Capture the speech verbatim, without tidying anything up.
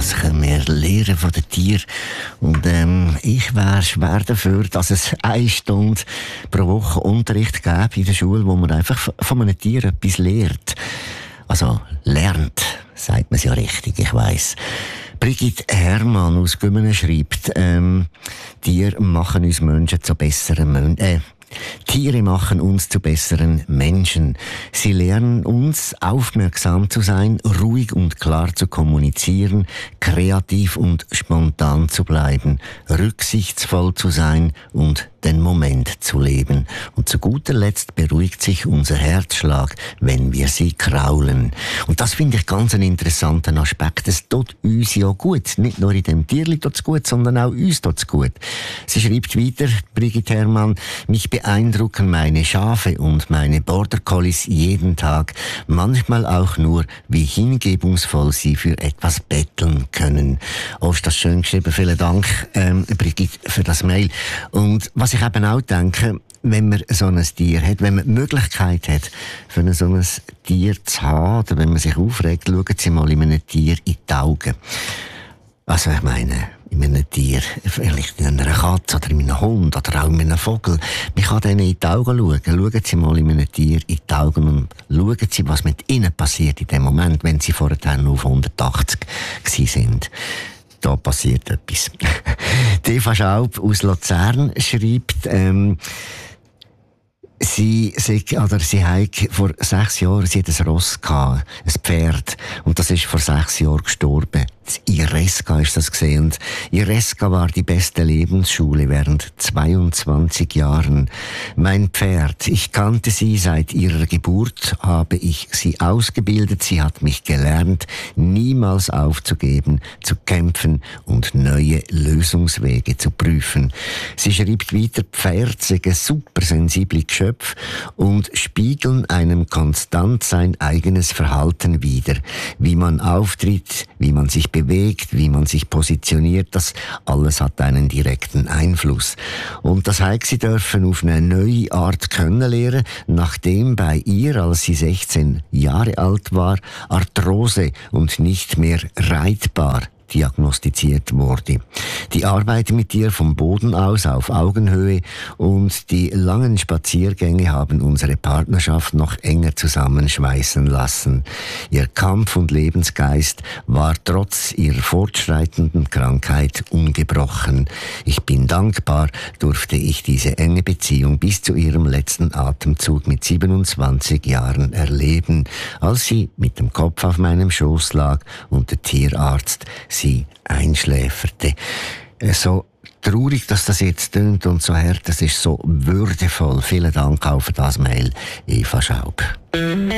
Was können wir lernen von den Tieren? Und ähm, ich wäre schwer dafür, dass es eine Stunde pro Woche Unterricht gäbe in der Schule, wo man einfach von einem Tier etwas lernt. Also lernt, sagt man es ja richtig, ich weiss. Brigitte Herrmann aus Gümmenen schreibt, ähm, Tiere machen uns Menschen zu besseren Menschen. Äh, Tiere machen uns zu besseren Menschen. Sie lernen uns, aufmerksam zu sein, ruhig und klar zu kommunizieren, kreativ und spontan zu bleiben, rücksichtsvoll zu sein und den Moment zu leben. Und zu guter Letzt beruhigt sich unser Herzschlag, wenn wir sie kraulen. Und das finde ich ganz einen interessanten Aspekt. Es tut uns ja gut. Nicht nur in dem Tierli tut es gut, sondern auch uns tut es gut. Sie schreibt weiter, Brigitte Herrmann, mich beeindrucken meine Schafe und meine Border Collies jeden Tag. Manchmal auch nur, wie hingebungsvoll sie für etwas betteln können. Oh, ist das schön geschrieben. Vielen Dank, ähm, Brigitte, für das Mail. Und was ich eben auch denke, wenn man so ein Tier hat, wenn man die Möglichkeit hat, für ein so ein Tier zu haben, oder wenn man sich aufregt, schauen Sie mal in einem Tier in die Augen. Also ich meine, in einem Tier, vielleicht in einer Katze oder in einem Hund oder auch in einem Vogel, man kann denen in die Augen schauen. Schauen Sie mal in einem Tier in die Augen und schauen Sie, was mit ihnen passiert in dem Moment, wenn Sie vorher noch auf hundertachtzig gewesen sind. Da passiert etwas. Die Eva Schaub aus Luzern schreibt, ähm, Sie, sie, oder sie hat vor sechs Jahren, sie hat ein Ross gehabt, ein Pferd. Und das ist vor sechs Jahren gestorben. Das Ireska ist das gesehen. Und Ireska war die beste Lebensschule während zweiundzwanzig Jahren. Mein Pferd, ich kannte sie seit ihrer Geburt, habe ich sie ausgebildet. Sie hat mich gelernt, niemals aufzugeben, zu kämpfen und neue Lösungswege zu prüfen. Sie schreibt weiter, Pferd sei super sensible Geschöpfe und spiegeln einem konstant sein eigenes Verhalten wider. Wie man auftritt, wie man sich bewegt, wie man sich positioniert, das alles hat einen direkten Einfluss. Und das heißt, sie dürfen auf eine neue Art kennenlernen, nachdem bei ihr, als sie sechzehn Jahre alt war, Arthrose und nicht mehr reitbar diagnostiziert wurde. Die Arbeit mit ihr vom Boden aus auf Augenhöhe und die langen Spaziergänge haben unsere Partnerschaft noch enger zusammenschweißen lassen. Ihr Kampf- und Lebensgeist war trotz ihrer fortschreitenden Krankheit ungebrochen. Ich bin dankbar, durfte ich diese enge Beziehung bis zu ihrem letzten Atemzug mit siebenundzwanzig Jahren erleben, als sie mit dem Kopf auf meinem Schoß lag und der Tierarzt sie einschläferte. So traurig, dass das jetzt tönt und so hart, das ist so würdevoll. Vielen Dank auch für das Mail, Eva Schaub.